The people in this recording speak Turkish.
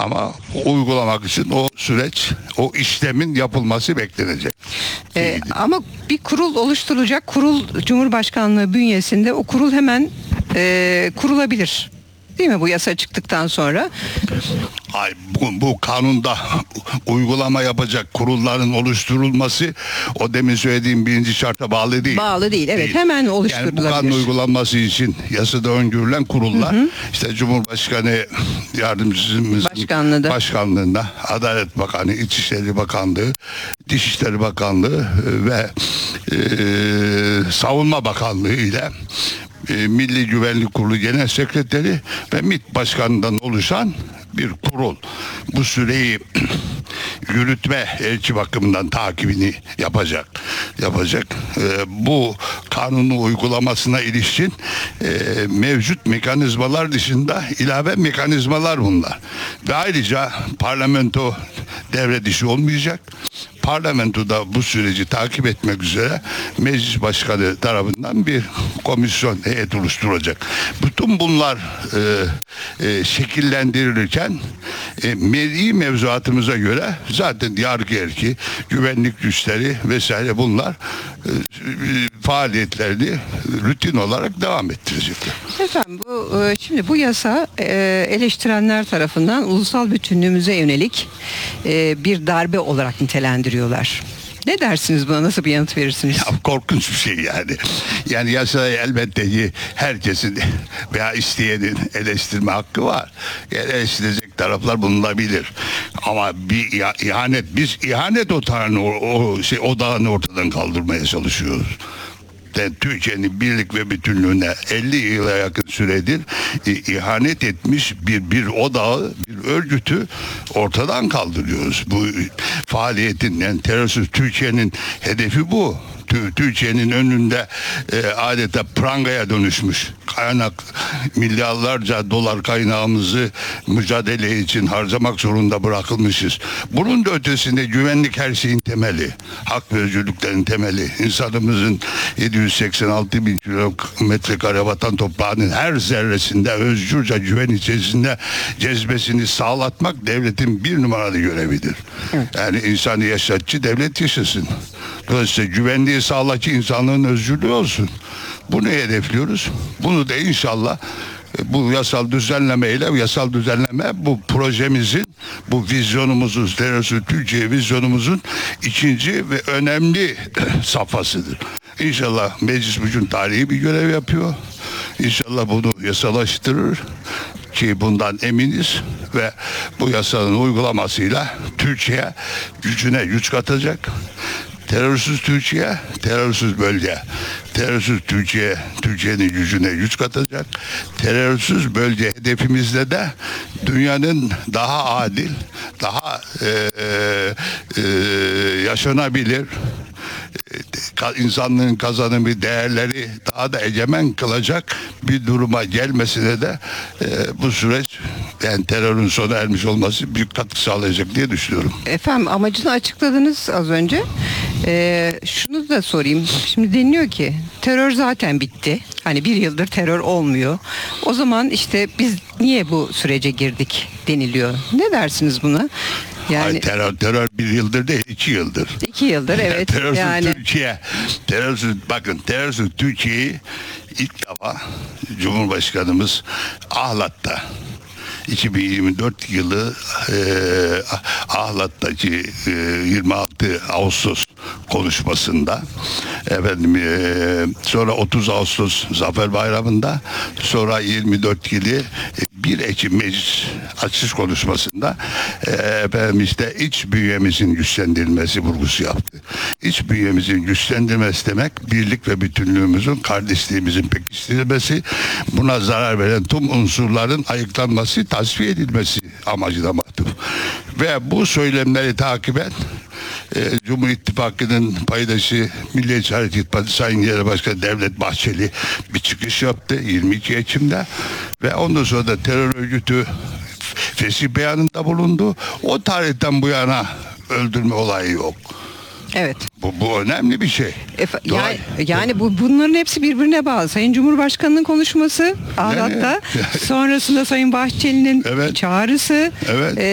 Ama uygulamak için o süreç, o işlemin yapılması beklenecek. Ama bir kurul oluşturulacak. Kurul Cumhurbaşkanlığı bünyesinde, o kurul hemen kurulabilir. Değil mi bu yasa çıktıktan sonra? Bu kanunda uygulama yapacak kurulların oluşturulması o demin söylediğim birinci şarta bağlı değil. Bağlı değil, evet, değil. hemen Yani oluşturulabilir. bu kanun uygulanması için yasada öngörülen kurullar, işte Cumhurbaşkanı Yardımcımızın başkanlığında Adalet Bakanı, İçişleri Bakanlığı, Dışişleri Bakanlığı ve Savunma Bakanlığı ile Milli Güvenlik Kurulu Genel Sekreteri ve MİT Başkanı'ndan oluşan bir kurul bu süreyi yürütme, elçi bakımından takibini yapacak. Bu kanunu uygulamasına ilişkin mevcut mekanizmalar dışında ilave mekanizmalar bunlar. Ve ayrıca parlamento devre dışı olmayacak. Parlamentoda bu süreci takip etmek üzere meclis başkanı tarafından bir komisyon heyet oluşturulacak. Bütün bunlar şekillendirilirken milli mevzuatımıza göre zaten yargı erki, güvenlik güçleri vesaire bunlar faaliyetlerini rutin olarak devam ettirecekler. Efendim şimdi bu yasa eleştirenler tarafından ulusal bütünlüğümüze yönelik bir darbe olarak nitelendiriyorlar. Ne dersiniz buna? Nasıl bir yanıt verirsiniz? Ya, korkunç bir şey yani. Yani yasayı elbette ki herkesin veya isteyenin eleştirme hakkı var. Eleştirecek taraflar bulunabilir. Ama bir ihanet, biz ihanet odağını ortadan kaldırmaya çalışıyoruz. Türkiye'nin birlik ve bütünlüğüne 50 yıla yakın süredir ihanet etmiş bir odağı, bir örgütü ortadan kaldırıyoruz. Bu faaliyetin, yani terörsüz Türkiye'nin hedefi bu. Türkiye'nin önünde adeta prangaya dönüşmüş kaynak, milyarlarca dolar kaynağımızı mücadele için harcamak zorunda bırakılmışız. Bunun da ötesinde güvenlik her şeyin temeli, hak ve özgürlüklerin temeli. İnsanımızın 786 bin kilometre kare vatan toprağının her zerresinde özgürce güven içerisinde cezbesini sağlatmak devletin bir numaralı görevidir. Evet. Yani insanı yaşatçı devlet yaşasın. Dolayısıyla güvenliği sağla ki insanlığın özgürlüğü olsun. Bunu hedefliyoruz. Bunu da inşallah bu yasal düzenleme bu projemizin, bu vizyonumuzun, terörsüz Türkiye vizyonumuzun ikinci ve önemli safhasıdır. İnşallah meclis bugün tarihi bir görev yapıyor. İnşallah bunu yasalaştırır ki bundan eminiz ve bu yasanın uygulamasıyla Türkiye gücüne güç katacak. Terörsüz Türkiye, terörsüz bölge. Terörsüz Türkiye, Türkiye'nin gücüne güç katacak. Terörsüz bölge hedefimizde de dünyanın daha adil, daha yaşanabilir, insanlığın kazanımı, değerleri daha da egemen kılacak bir duruma gelmesine de bu süreç, yani terörün sona ermiş olması büyük katkı sağlayacak diye düşünüyorum. Efendim amacını açıkladınız az önce. Şunu da sorayım. Şimdi deniliyor ki terör zaten bitti. Hani bir yıldır terör olmuyor. O zaman işte biz niye bu sürece girdik deniliyor. Ne dersiniz buna? Yani hayır, terör bir yıldır değil, 2 yıldır. 2 yıldır, evet. Terörsüz yani Türkiye, terörsüz Türkiye'yi ilk defa Cumhurbaşkanımız Ahlat'ta 2024 yılı Ahlat'taki 26 Ağustos konuşmasında, sonra 30 Ağustos Zafer Bayramı'nda, sonra 24 yılı 1 Ekim meclis açış konuşmasında işte iç bünyemizin güçlendirilmesi vurgusu yaptı. İç bünyemizin güçlendirilmesi demek birlik ve bütünlüğümüzün, kardeşliğimizin pekiştirilmesi, buna zarar veren tüm unsurların ayıklanması, tasfiye edilmesi amacına matuf. Ve bu söylemleri takiben Cumhur İttifakı'nın paydaşı Milliyetçi Hareket Partisi Sayın Genel Başkanı Devlet Bahçeli bir çıkış yaptı 22 Ekim'de ve ondan sonra da terör örgütü fesih beyanında bulundu. O tarihten bu yana öldürme olayı yok. evet. Bu önemli bir şey. Yani bunların hepsi birbirine bağlı. Sayın Cumhurbaşkanı'nın konuşması Ahlat'ta, sonrasında Sayın Bahçeli'nin çağrısı,